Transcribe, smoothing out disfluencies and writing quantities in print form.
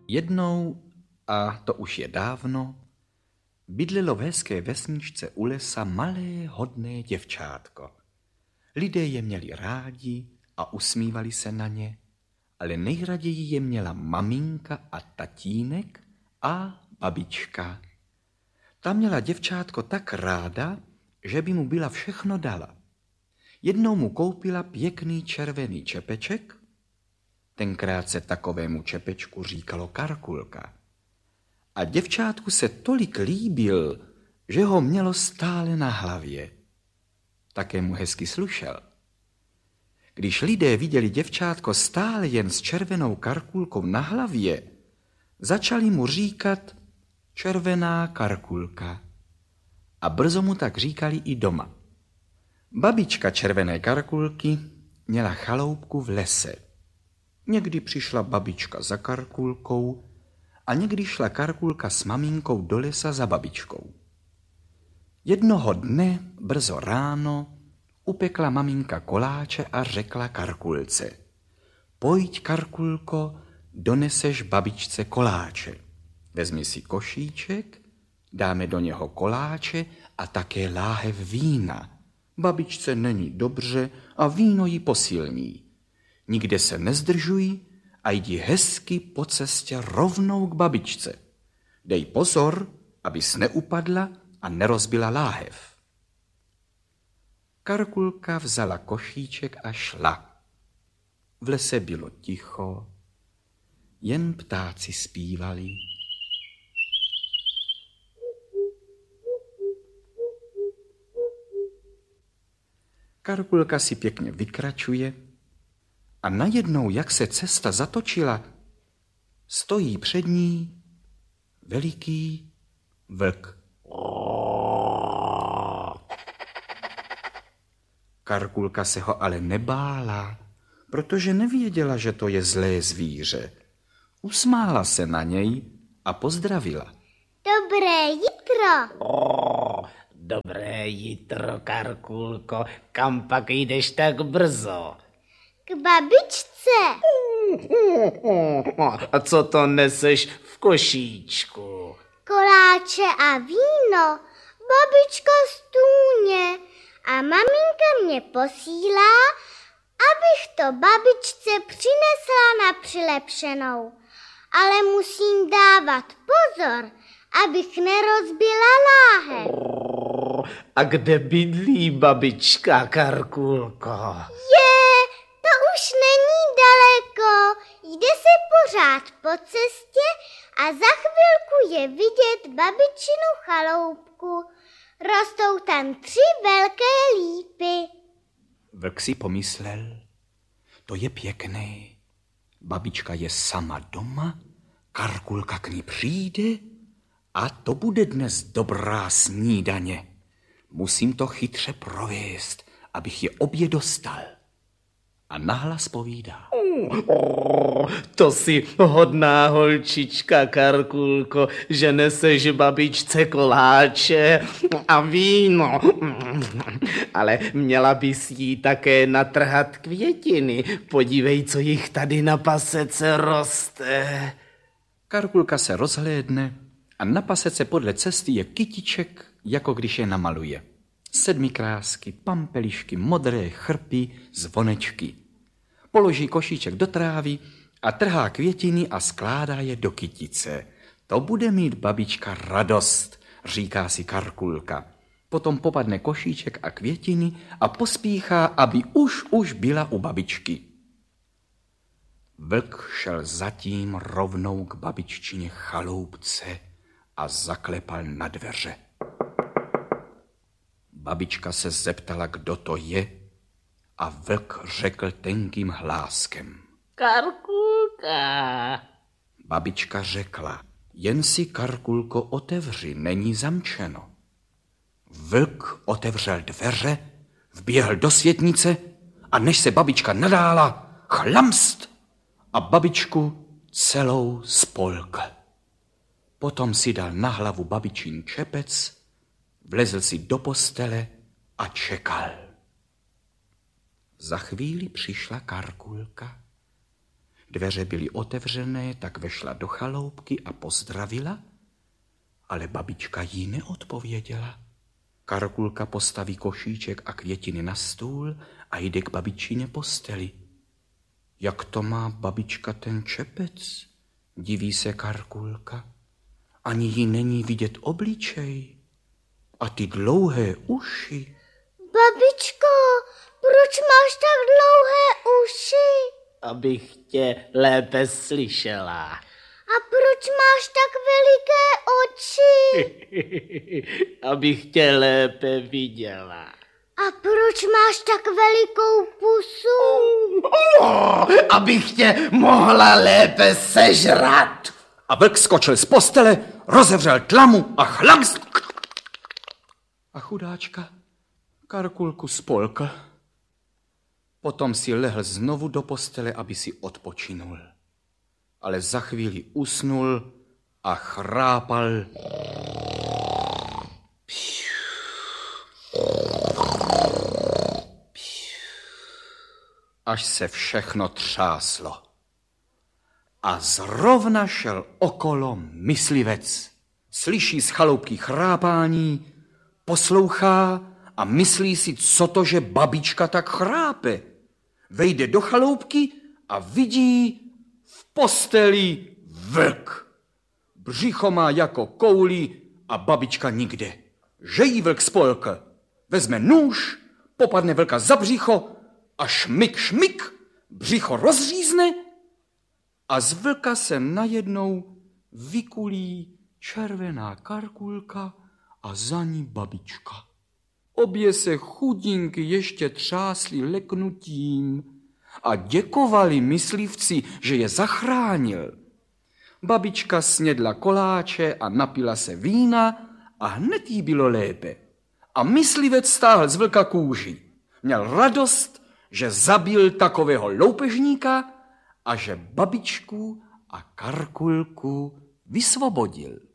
Jednou, a to už je dávno, bydlelo v hezké vesničce u lesa malé hodné děvčátko. Lidé je měli rádi a usmívali se na ně, ale nejraději je měla maminka a tatínek a babička. Ta měla děvčátko tak ráda, že by mu byla všechno dala. Jednou mu koupila pěkný červený čepeček, tenkrát se takovému čepečku říkalo karkulka. A děvčátku se tolik líbil, že ho mělo stále na hlavě. Také mu hezky slušel. Když lidé viděli děvčátko stále jen s červenou karkulkou na hlavě, začali mu říkat červená karkulka. A brzo mu tak říkali i doma. Babička červené karkulky měla chaloupku v lese. Někdy přišla babička za karkulkou a někdy šla karkulka s maminkou do lesa za babičkou. Jednoho dne, brzo ráno, upekla maminka koláče a řekla karkulce: Pojď, karkulko, doneseš babičce koláče. Vezmi si košíček, dáme do něho koláče a také láhev vína. Babičce není dobře a víno ji posilní. Nikde se nezdržuj a jdi hezky po cestě rovnou k babičce. Dej pozor, abys neupadla a nerozbila láhev. Karkulka vzala košíček a šla. V lese bylo ticho, jen ptáci zpívali. Karkulka si pěkně vykračuje a najednou, jak se cesta zatočila, stojí před ní veliký vlk. Karkulka se ho ale nebála, protože nevěděla, že to je zlé zvíře. Usmála se na něj a pozdravila. Dobré jitro. Dobré jitro, Karkulko. Kam pak jdeš tak brzo? K babičce. A co to neseš v košíčku? Koláče a víno. Babička stůně. A maminka mě posílá, abych to babičce přinesla na přilepšenou. Ale musím dávat pozor, abych nerozbila láhev. A kde bydlí babička, Karkulko? To už není daleko. Jde se pořád po cestě a za chvilku je vidět babičinu chaloupku. Rostou tam 3 velké lípy. Vlk si pomyslel, to je pěkné. Babička je sama doma, Karkulka k ní přijde a to bude dnes dobrá snídaně. Musím to chytře provést, abych je obě dostal. A nahlas povídá. To jsi hodná holčička, Karkulko, že neseš babičce koláče a víno. Ale měla bys jí také natrhat květiny. Podívej, co jich tady na pasece roste. Karkulka se rozhlédne a na pasece podle cesty je kytiček, jako když je namaluje. 7 krásky, pampelišky, modré chrpy, zvonečky. Položí košíček do trávy a trhá květiny a skládá je do kytice. To bude mít babička radost, říká si Karkulka. Potom popadne košíček a květiny a pospíchá, aby už byla u babičky. Vlk šel zatím rovnou k babiččině chaloupce a zaklepal na dveře. Babička se zeptala, kdo to je, a vlk řekl tenkým hláskem. Karkulka. Babička řekla, jen si, Karkulko, otevři, není zamčeno. Vlk otevřel dveře, vběhl do světnice a než se babička nadála, chlamst a babičku celou spolkl. Potom si dal na hlavu babičin čepec, vlezl si do postele a čekal. Za chvíli přišla Karkulka. Dveře byly otevřené, tak vešla do chaloupky a pozdravila, ale babička jí neodpověděla. Karkulka postaví košíček a květiny na stůl a jde k babičině posteli. Jak to má babička ten čepec? Diví se Karkulka. Ani jí není vidět obličej. A ty dlouhé uši. Babičko, proč máš tak dlouhé uši? Abych tě lépe slyšela. A proč máš tak veliké oči? Abych tě lépe viděla. A proč máš tak velikou pusu? Abych tě mohla lépe sežrat. A vlk skočil z postele, rozevřel tlamu a chlams. A chudáčka Karkulku spolkl. Potom si lehl znovu do postele, aby si odpočinul. Ale za chvíli usnul a chrápal. Až se všechno třáslo. A zrovna šel okolo myslivec. Slyší z chaloupky chrápání, poslouchá a myslí si, co to, že babička tak chrápe. Vejde do chaloupky a vidí v posteli vlk. Břicho má jako kouli a babička nikde. Že jí vlk spolkl. Vezme nůž, popadne vlka za břicho a šmik, šmik, břicho rozřízne a z vlka se najednou vykulí červená Karkulka a za ní babička. Obě se chudinky ještě třásly leknutím a děkovali myslivci, že je zachránil. Babička snědla koláče a napila se vína a hned jí bylo lépe. A myslivec stáhl z vlka kůži. Měl radost, že zabil takového loupežníka a že babičku a Karkulku vysvobodil.